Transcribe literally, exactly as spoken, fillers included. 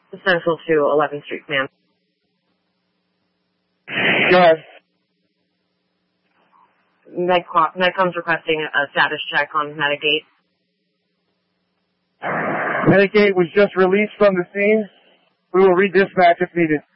Central to eleventh Street, ma'am. Go ahead. Medco- Medcom's requesting a status check on Medigate. Medigate was just released from the scene. We will redispatch if needed.